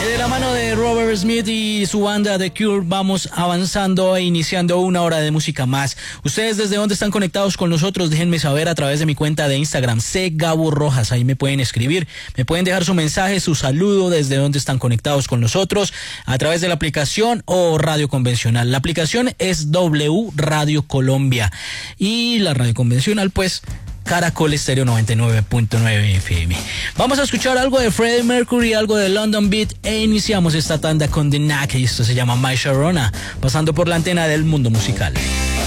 De la mano de Robert Smith y su banda The Cure vamos avanzando e iniciando una hora de música más. Ustedes desde dónde están conectados con nosotros, déjenme saber a través de mi cuenta de Instagram, Gabo Rojas. Ahí me pueden escribir, me pueden dejar su mensaje, su saludo, desde dónde están conectados con nosotros, a través de la aplicación o radio convencional. La aplicación es W Radio Colombia y la radio convencional pues Caracol Estéreo 99.9 FM. Vamos a escuchar algo de Freddie Mercury, algo de London Beat e iniciamos esta tanda con The Knack y esto se llama My Sharona, pasando por la antena del mundo musical.